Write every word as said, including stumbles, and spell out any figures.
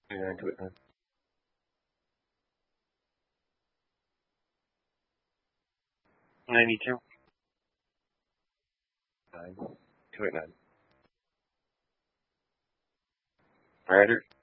ninety-nine, do it nine. ninety-two. nine. two eighty-nine. Ryder.